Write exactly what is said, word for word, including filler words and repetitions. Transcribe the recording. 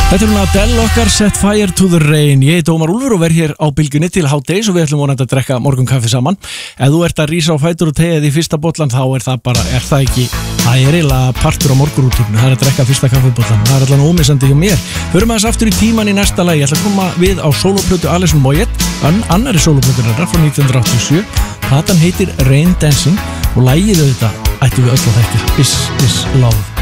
Þetta er hún Adele okkar, Set Fire to the Rain. Ég heiti Ómar Úlfur og verð hér á bylgjunni til hádegis og við ætlum vonandi að drekka morgunkaffi saman. Ef þú ert að rísa á fætur og tegja því fyrsta bollan, þá er það bara, er það ekki, það er eiginlega partur á morgunrútínu, það er að drekka fyrsta kaffibollan. Það er allan ómissandi hjá mér. Förum aðeins aftur í tíman í næsta lagi. Ég ætla að koma við á sólóplötu Alison Moyet, annarri sólóplötunnar frá nítján hundruð áttatíu og sjö. Platan heitir Rain Dancing og lagið auðvitað ættum við öll að þekkja, Is This Love.